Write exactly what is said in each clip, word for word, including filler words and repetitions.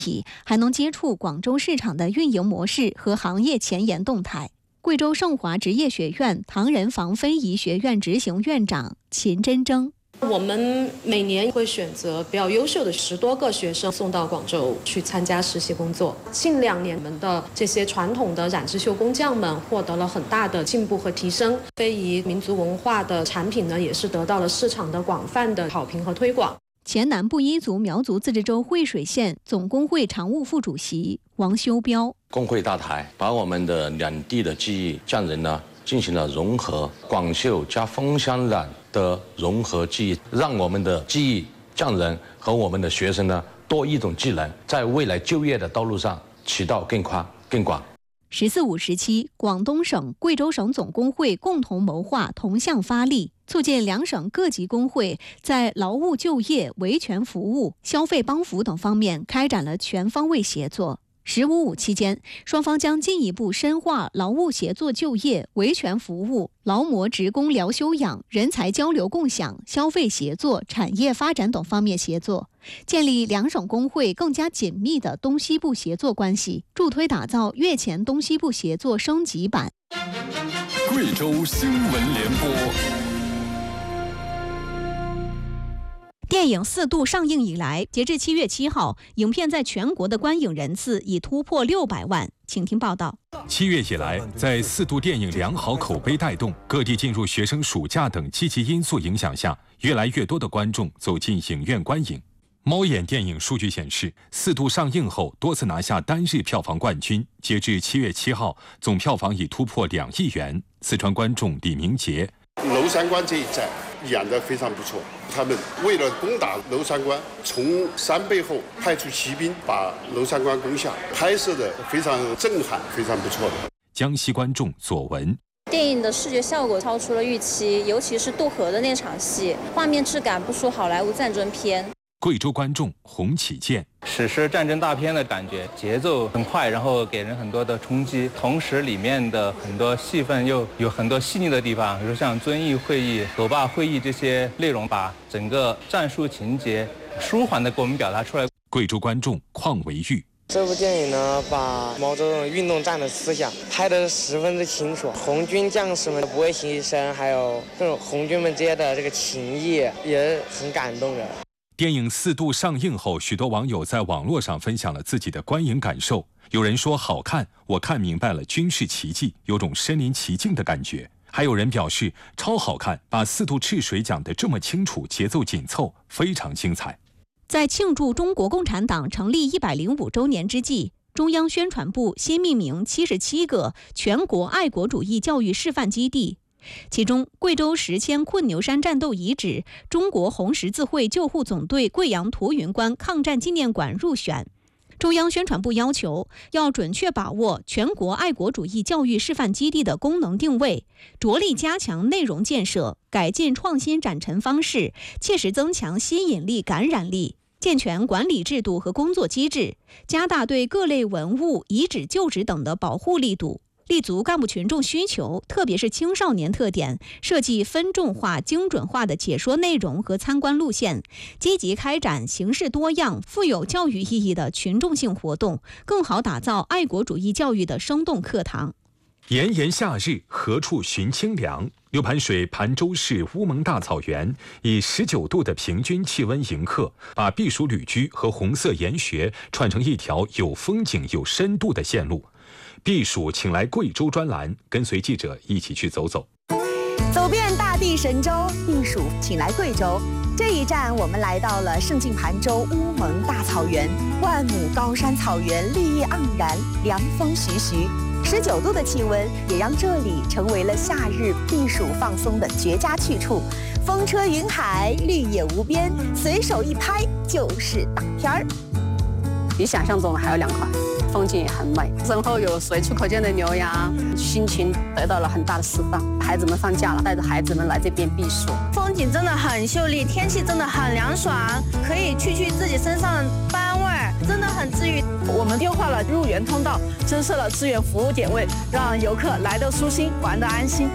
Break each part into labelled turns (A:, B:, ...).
A: 还能接触广州市场的运营模式和行业前沿动态。贵州盛华职业学院唐人房非遗学院执行院长秦真征。
B: 我们每年会选择比较优秀的十多个学生送到广州去参加实习工作。近两年，我们的这些传统的染织绣工匠们获得了很大的进步和提升，非遗民族文化的产品呢，也是得到了市场的广泛的好评和推广。
A: 前南部彝族苗族自治州惠水县总工会常务副主席王修彪。
C: 工会大台把我们的两地的技艺匠人呢进行了融合，广绣加风箱染的融合技艺，让我们的技艺匠人和我们的学生呢多一种技能，在未来就业的道路上起到更宽更广。
A: 十四五时期，广东省、贵州省总工会共同谋划，同向发力，促进两省各级工会在劳务就业、维权服务、消费帮扶等方面开展了全方位协作。十五五期间，双方将进一步深化劳务协作就业、维权服务、劳模职工疗休养、人才交流共享、消费协作、产业发展等方面协作，建立两省工会更加紧密的东西部协作关系，助推打造粤黔东西部协作升级版。
D: 贵州新闻联播。
A: 电影《四渡》上映以来，截至七月七号，影片在全国的观影人次已突破六百万。请听报道。
E: 七月以来，在《四渡》电影良好口碑带动，各地进入学生暑假等积极因素影响下，越来越多的观众走进影院观影。猫眼电影数据显示，《四渡》上映后多次拿下单日票房冠军，截至七月七号，总票房已突破两亿元。四川观众李明杰。
F: 娄三官这一战演得非常不错，他们为了攻打娄三官，从山背后派出骑兵把娄三官攻下，拍摄的非常震撼，非常不错的。
E: 江西观众左文。
G: 电影的视觉效果超出了预期，尤其是渡河的那场戏，画面质感不输好莱坞战争片。
E: 贵州观众洪启建。
H: 史诗战争大片的感觉，节奏很快，然后给人很多的冲击，同时里面的很多戏份又有很多细腻的地方，比如像遵义会议、斗坝会议这些内容，把整个战术情节舒缓的给我们表达出来。
E: 贵州观众邝维玉。
I: 这部电影呢，把毛泽东运动战的思想拍得十分之清楚，红军将士们的不畏牺牲，还有这种红军们之间的这个情谊，也很感动人。
E: 电影《四渡》上映后，许多网友在网络上分享了自己的观影感受。有人说好看，我看明白了军事奇迹，有种身临其境的感觉。还有人表示超好看，把四渡赤水讲得这么清楚，节奏紧凑，非常精彩。
A: 在庆祝中国共产党成立一百零五周年之际，中央宣传部新命名七十七个全国爱国主义教育示范基地。其中，贵州石阡困牛山战斗遗址、中国红十字会救护总队贵阳图云关抗战纪念馆入选。中央宣传部要求，要准确把握全国爱国主义教育示范基地的功能定位，着力加强内容建设，改进创新展陈方式，切实增强吸引力、感染力，健全管理制度和工作机制，加大对各类文物、遗址、旧址等的保护力度。立足干部群众需求，特别是青少年特点，设计分众化、精准化的解说内容和参观路线，积极开展形式多样、富有教育意义的群众性活动，更好打造爱国主义教育的生动课堂。
E: 炎炎夏日，何处寻清凉？六盘水盘州市乌蒙大草原以十九度的平均气温迎客，把避暑旅居和红色研学串成一条有风景、有深度的线路。避暑请来贵州专栏，跟随记者一起去走走。
J: 走遍大地神州，避暑请来贵州。这一站，我们来到了盛晋盘州乌蒙大草原，万亩高山草原，绿意盎然，凉风徐徐。十九度的气温也让这里成为了夏日避暑放松的绝佳去处。风车云海，绿野无边，随手一拍就是大片儿。
K: 比想象中的还要凉快，风景也很美，身后有随处可见的牛羊，心情得到了很大的释放。孩子们放假了，带着孩子们来这边避暑，
L: 风景真的很秀丽，天气真的很凉爽，可以去去自己身上班味儿，真的很治愈。
M: 我们优化了入园通道，增设了志愿服务点位，让游客来得舒心，玩得安心。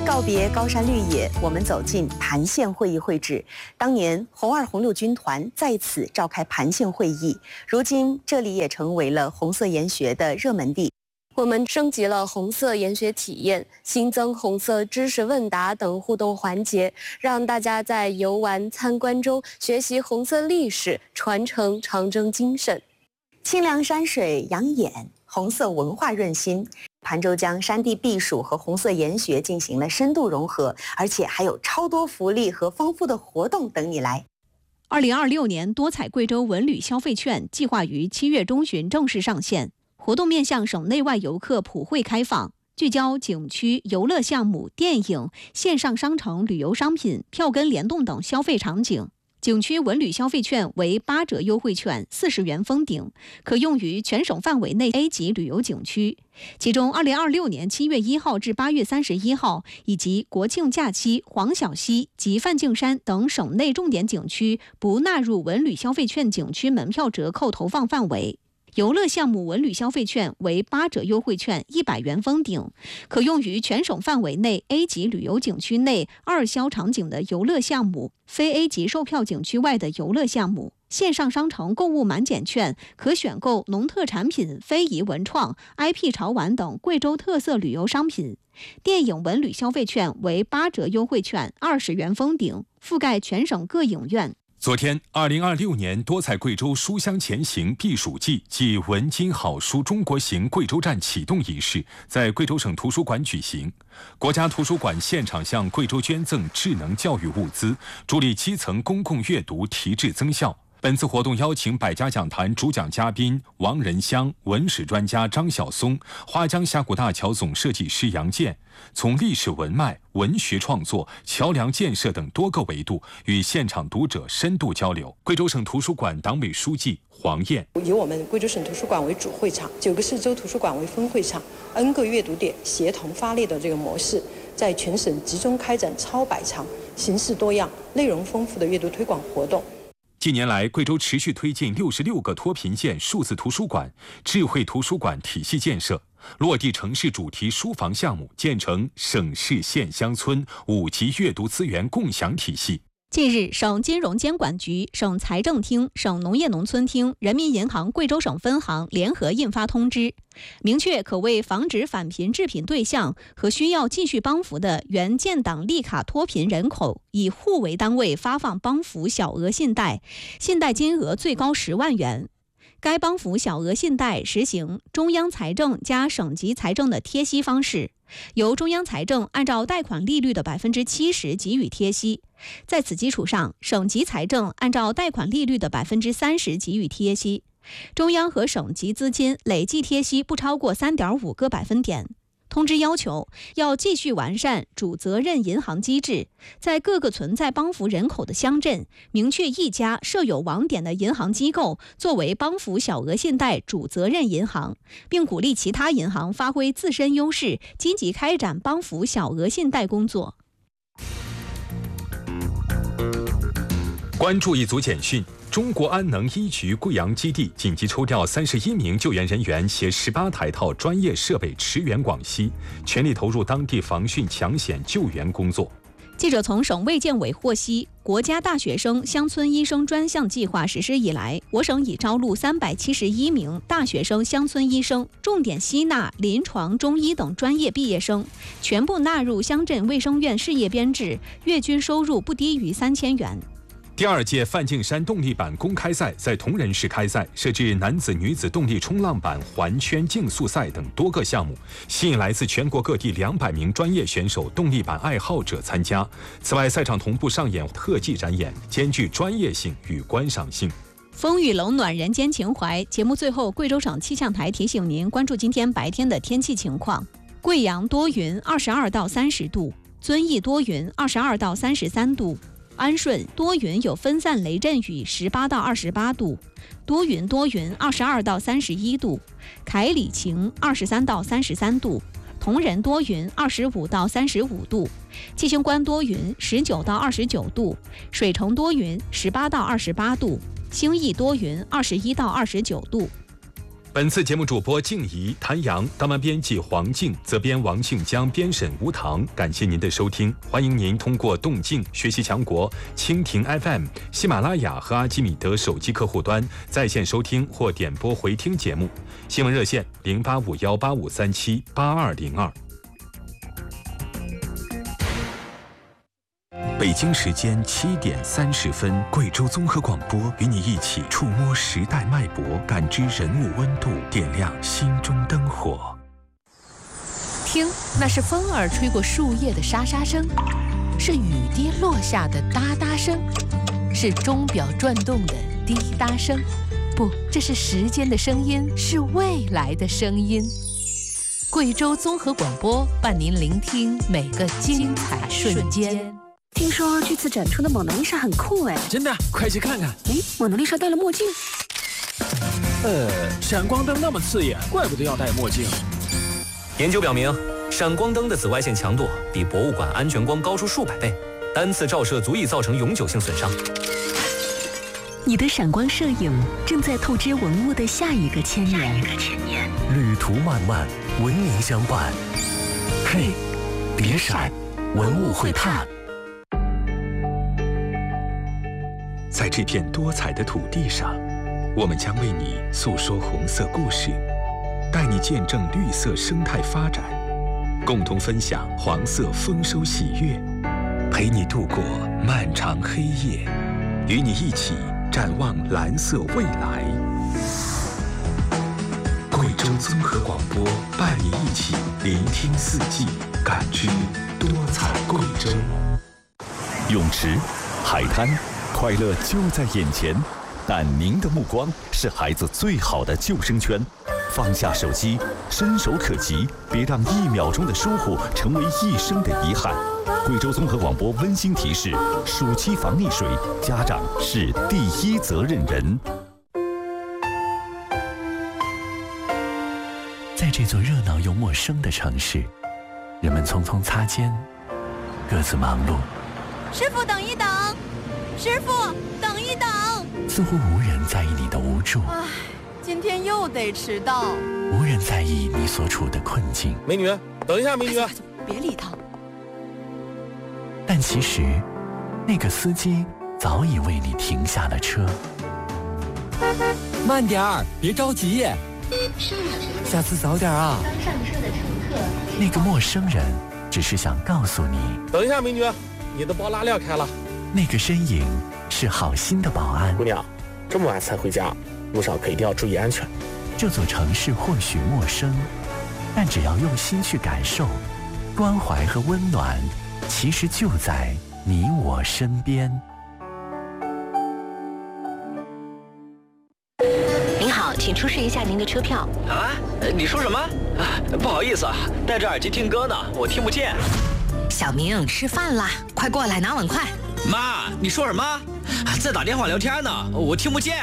J: 告别高山绿野，我们走进盘县会议会址。当年红二红六军团在此召开盘县会议，如今这里也成为了红色研学的热门地。
M: 我们升级了红色研学体验，新增红色知识问答等互动环节，让大家在游玩参观中学习红色历史，传承长征精神。
J: 清凉山水养眼，红色文化润心。盘州将山地避暑和红色研学进行了深度融合，而且还有超多福利和丰富的活动等你来。
A: 二零二六年多彩贵州文旅消费券计划于七月中旬正式上线，活动面向省内外游客普惠开放，聚焦景区、游乐项目、电影、线上商城、旅游商品、票根联动等消费场景。景区文旅消费券为八折优惠券，四十元封顶，可用于全省范围内 A 级旅游景区。其中，二零二六年七月一号至八月三十一号，以及国庆假期、黄小溪及梵净山等省内重点景区不纳入文旅消费券景区门票折扣投放范围。游乐项目文旅消费券为八折优惠券，一百元封顶，可用于全省范围内 A 级旅游景区内二销场景的游乐项目，非 A 级售票景区外的游乐项目。线上商城购物满减券可选购农特产品、非遗文创、I P 潮玩等贵州特色旅游商品。电影文旅消费券为八折优惠券，二十元封顶，覆盖全省各影院。
E: 昨天，二零二六年多彩贵州书香前行避暑季暨文津好书中国行贵州站启动仪式在贵州省图书馆举行。国家图书馆现场向贵州捐赠智能教育物资，助力基层公共阅读提质增效。本次活动邀请百家讲坛主讲嘉宾王仁香、文史专家张晓松、花江峡谷大桥总设计师杨健，从历史文脉、文学创作、桥梁建设等多个维度与现场读者深度交流。贵州省图书馆党委书记黄燕：
N: 以我们贵州省图书馆为主会场，九个市州图书馆为分会场 ，N 个阅读点协同发力的这个模式，在全省集中开展超百场、形式多样、内容丰富的阅读推广活动。
E: 近年来，贵州持续推进六十六个脱贫县数字图书馆、智慧图书馆体系建设，落地城市主题书房项目，建成省市县乡村五级阅读资源共享体系。
A: 近日，省金融监管局、省财政厅、省农业农村厅、人民银行贵州省分行联合印发通知，明确可为防止返贫致贫对象和需要继续帮扶的原建档立卡脱贫人口，以户为单位发放帮扶小额信贷，信贷金额最高十万元。该帮扶小额信贷实行中央财政加省级财政的贴息方式，由中央财政按照贷款利率的百分之七十给予贴息，在此基础上，省级财政按照贷款利率的百分之三十给予贴息，中央和省级资金累计贴息不超过三点五个百分点。通知要求，要继续完善主责任银行机制，在各个存在帮扶人口的乡镇，明确一家设有网点的银行机构作为帮扶小额信贷主责任银行，并鼓励其他银行发挥自身优势，积极开展帮扶小额信贷工作。
E: 关注一组简讯。中国安能一局贵阳基地紧急抽调三十一名救援人员，携十八台套专业设备驰援广西，全力投入当地防汛抢险救援工作。
A: 记者从省卫健委获悉，国家大学生乡村医生专项计划实施以来，我省已招录三百七十一名大学生乡村医生，重点吸纳临床、中医等专业毕业生，全部纳入乡镇卫生院事业编制，月均收入不低于三千元。
E: 第二届梵净山动力板公开赛在铜仁市开赛，设置男子、女子动力冲浪板、环圈竞速赛等多个项目，吸引来自全国各地两百名专业选手、动力板爱好者参加。此外，赛场同步上演特技展演，兼具专业性与观赏性。
A: 风雨冷暖人间情怀。节目最后，贵州省气象台提醒您关注今天白天的天气情况：贵阳多云，二十二到三十度；遵义多云，二十二到三十三度。安顺多云有分散雷阵雨，十八到二十八度；多云多云，二十二到三十一度；凯里晴，二十三到三十三度；铜仁多云，二十五到三十五度；七星关多云，十九到二十九度；水城多云，十八到二十八度；兴义多云，二十一到二十九度。
E: 本次节目主播静怡、谭阳，当班编辑黄静，责编王庆江，编审吴棠。感谢您的收听，欢迎您通过动静、学习强国、蜻蜓 F M、喜马拉雅和阿基米德手机客户端在线收听或点播回听节目。新闻热线零八五幺八五三七八二零二。北京时间七点三十分，贵州综合广播与你一起触摸时代脉搏，感知人物温度，点亮心中灯火。
O: 听，那是风儿吹过树叶的沙沙声，是雨滴落下的哒哒声，是钟表转动的滴答声。不，这是时间的声音，是未来的声音。贵州综合广播伴您聆听每个精彩瞬间。
J: 听说这次展出的蒙娜丽莎很酷哎！
P: 真的，快去看看！
J: 哎，蒙娜丽莎戴了墨镜。
P: 呃，闪光灯那么刺眼，怪不得要戴墨镜。
Q: 研究表明，闪光灯的紫外线强度比博物馆安全光高出数百倍，单次照射足以造成永久性损伤。
R: 你的闪光摄影正在透支文物的下一个千年。
S: 旅途漫漫，文明相伴。嘿，别闪，文物会探。
E: 在这片多彩的土地上，我们将为你诉说红色故事，带你见证绿色生态发展，共同分享黄色丰收喜悦，陪你度过漫长黑夜，与你一起展望蓝色未来。贵州综合广播伴你一起聆听四季，感知多彩贵州。
S: 泳池、海滩，快乐就在眼前，但您的目光是孩子最好的救生圈。放下手机，伸手可及，别让一秒钟的疏忽成为一生的遗憾。贵州综合广播温馨提示：暑期防溺水，家长是第一责任人。
T: 在这座热闹又陌生的城市，人们匆匆擦肩，各自忙碌。
L: 师傅，等一等！师傅，等一等！
T: 似乎无人在意你的无助，
L: 唉，今天又得迟到。
T: 无人在意你所处的困境。
P: 美女，等一下，美女，
L: 别理他。
T: 但其实，那个司机早已为你停下了车。
P: 慢点儿，别着急。下次早点啊。
R: 刚上车的乘客。
T: 那个陌生人只是想告诉你，
P: 等一下，美女，你的包拉链开了。
T: 那个身影是好心的保安。
U: 姑娘，这么晚才回家，路上可一定要注意安全。
T: 这座城市或许陌生，但只要用心去感受，关怀和温暖其实就在你我身边。
R: 您好，请出示一下您的车票。
V: 啊？你说什么？啊，不好意思啊，戴着耳机听歌呢，我听不见。
R: 小明，吃饭啦，快过来拿碗筷。
V: 妈，你说什么？在打电话聊天呢，我听不见。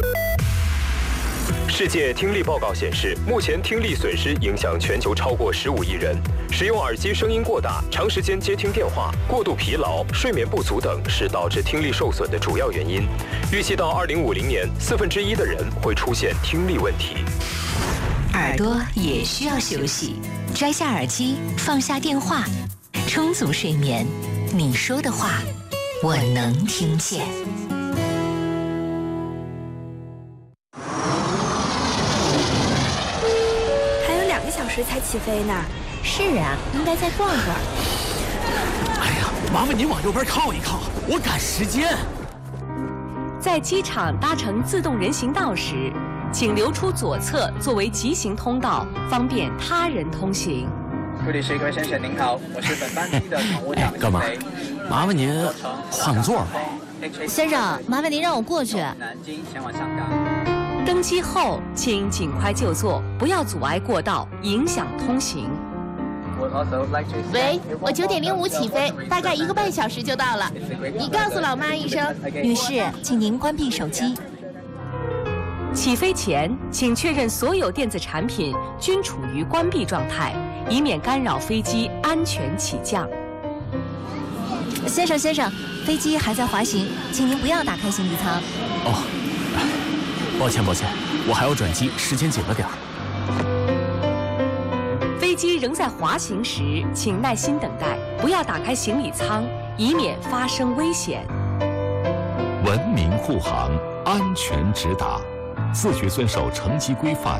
W: 世界听力报告显示，目前听力损失影响全球超过十五亿人。使用耳机声音过大、长时间接听电话、过度疲劳、睡眠不足等是导致听力受损的主要原因。预计到二零五零年，四分之一的人会出现听力问题。
R: 耳朵也需要休息，摘下耳机，放下电话，充足睡眠。你说的话，我能听见。
L: 还有两个小时才起飞呢。
R: 是啊，应该再逛逛。
P: 哎呀，麻烦您往右边靠一靠，我赶时间。
O: 在机场搭乘自动人行道时，请留出左侧作为急行通道，方便他人通行。
X: 助理师，各位先生您好，我是本班机的乘务长。
P: 干嘛？麻烦您换个座。
Y: 先生，麻烦您让我过去。
X: 南京前往香港。
O: 登机后，请尽快就座，不要阻碍过道，影响通行。
Y: 喂，我九点零五起飞，大概一个半小时就到了。你告诉老妈一声。
R: 女士，请您关闭手机。
O: 起飞前，请确认所有电子产品均处于关闭状态，以免干扰飞机安全起降。
Y: 先生，先生，飞机还在滑行，请您不要打开行李舱。
P: 哦。 抱歉抱歉，我还要转机，时间紧了点儿。
B: 飞机仍在滑行时，请耐心等待，不要打开行李舱，以免发生危险。
S: 文明护航，安全直达，自觉遵守乘机规范，